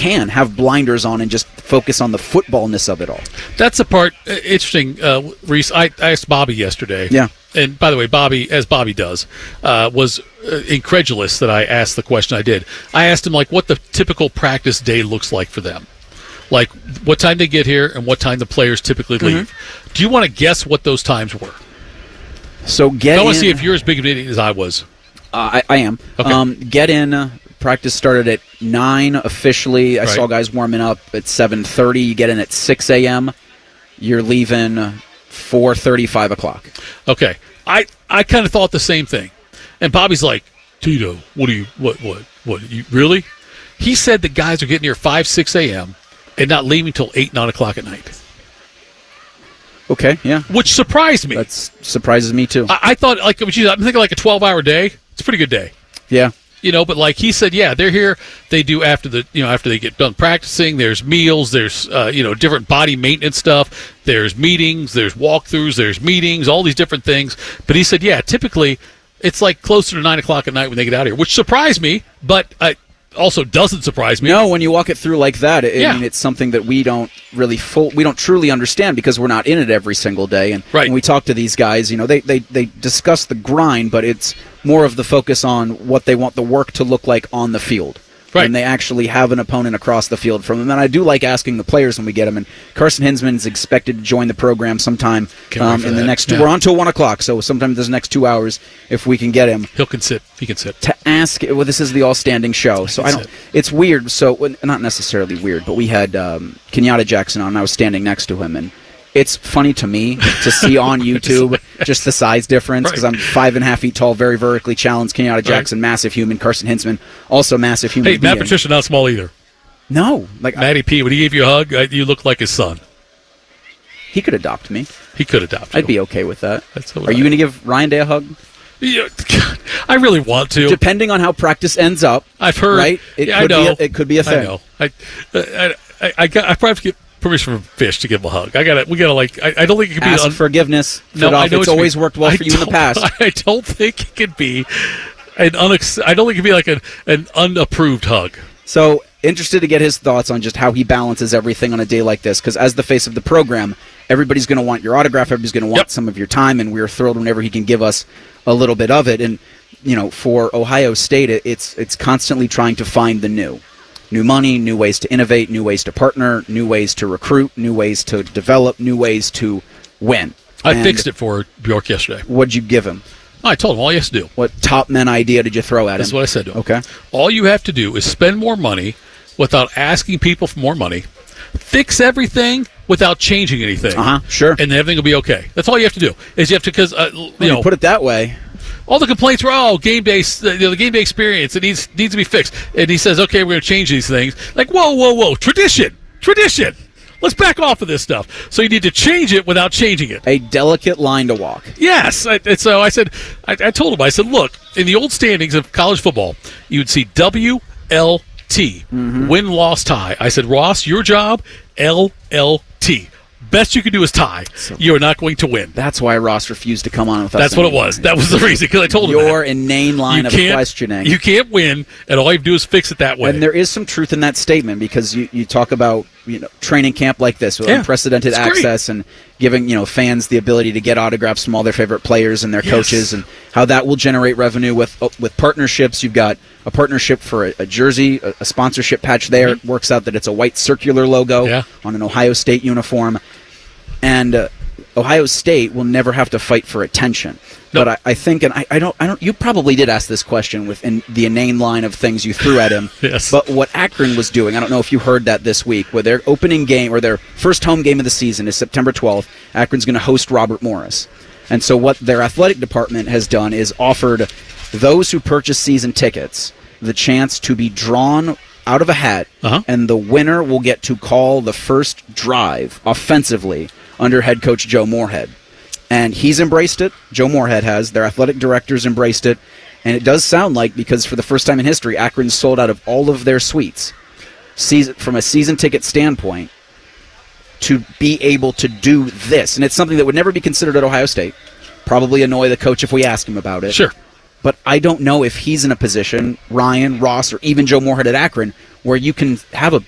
can have blinders on and just focus on the footballness of it all. That's the part interesting, Reese. I asked Bobby yesterday. Yeah. And by the way, Bobby, as Bobby does, was incredulous that I asked the question I did. I asked him, what the typical practice day looks like for them. Like, what time they get here and what time the players typically leave. Do you want to guess what those times were? So I want to see if you're as big of an idiot as I was. I am. Okay. Get in. Practice started at 9 officially. I saw guys warming up at 7:30. You get in at 6 a.m. You're leaving 4:30, 5 o'clock. Okay. I kind of thought the same thing. And Bobby's like, Tito, what, you really? He said the guys are getting here 5, 6 a.m. and not leaving till 8, 9 o'clock at night. Okay, yeah. Which surprised me. That surprises me, too. I thought, I'm thinking a 12-hour day. It's a pretty good day. Yeah. But he said, they're here. They do after they get done practicing. There's meals. There's, different body maintenance stuff. There's meetings. There's walkthroughs. There's meetings, all these different things. But he said, typically it's closer to 9 o'clock at night when they get out of here, which surprised me, but also doesn't surprise me. No, when you walk it through like that, I mean, it's something that we don't really we don't truly understand because we're not in it every single day. And when we talk to these guys, they discuss the grind, but it's more of the focus on what they want the work to look like on the field. Right. And they actually have an opponent across the field from them. And I do like asking the players when we get them. And Carson Hinsman is expected to join the program sometime in the next we're on till 1 o'clock, so sometime in the next 2 hours, if we can get him. He can sit. To ask, this is the all-standing show, so it's weird. So, not necessarily weird, but we had Kenyatta Jackson on, and I was standing next to him, and it's funny to me to see on YouTube just the size difference because I'm 5.5 feet tall, very vertically challenged. Kenyatta Jackson, massive human. Carson Hinsman, also massive human. Hey, Matt Patricia, not small either. No, Matty P. When he gave you a hug, you look like his son. He could adopt me. He could adopt you. I'd be okay with that. Are you going to give Ryan Day a hug? Yeah, I really want to. Depending on how practice ends up, I've heard. Right? It could be a thing. I know. I probably have to get permission from Fish to give him a hug. I don't think it could ask be forgiveness. No, I know it's always worked well for you in the past. I don't think it could be I don't think it could be an unapproved hug. So interested to get his thoughts on just how he balances everything on a day like this, because as the face of the program, everybody's going to want your autograph, everybody's going to want some of your time, and we're thrilled whenever he can give us a little bit of it. And for Ohio State, it's constantly trying to find the new money, new ways to innovate, new ways to partner, new ways to recruit, new ways to develop, new ways to win. I fixed it for Bjork yesterday. What'd you give him? I told him all he has to do. What top men idea did you throw at him? That's what I said to him. Okay. All you have to do is spend more money without asking people for more money. Fix everything without changing anything. Sure. And then everything will be okay. That's all you have to do. Is you have to, because you put it that way. All the complaints were, game day, the game day experience, it needs to be fixed. And he says, okay, we're going to change these things. Like, whoa, tradition. Let's back off of this stuff. So you need to change it without changing it. A delicate line to walk. Yes. So I said, I told him, I said, look, in the old standings of college football, you would see WLT, win-loss tie. I said, Ross, your job, LLT. Best you can do is tie. So you are not going to win. That's why Ross refused to come on with us. That's what it was. That was the reason, because I told him your inane line of questioning. You can't win, and all you have to do is fix it that way. And there is some truth in that statement, because you talk about training camp like this with unprecedented access and giving fans the ability to get autographs from all their favorite players and their coaches, and how that will generate revenue with partnerships. You've got a partnership for a jersey, a sponsorship patch there. It works out that it's a white circular logo on an Ohio State uniform. And Ohio State will never have to fight for attention. Nope. But I think, and I don't. You probably did ask this question within the inane line of things you threw at him. Yes. But what Akron was doing, I don't know if you heard that this week, where their opening game or their first home game of the season is September 12th. Akron's going to host Robert Morris, and so what their athletic department has done is offered those who purchase season tickets the chance to be drawn out of a hat, and the winner will get to call the first drive offensively under head coach Joe Moorhead. And he's embraced it. Joe Moorhead has. Their athletic directors embraced it. And it does sound like, because for the first time in history, Akron's sold out of all of their suites, from a season ticket standpoint, to be able to do this. And it's something that would never be considered at Ohio State. Probably annoy the coach if we ask him about it. Sure. But I don't know if he's in a position, Ryan, Ross, or even Joe Moorhead at Akron, where you can have a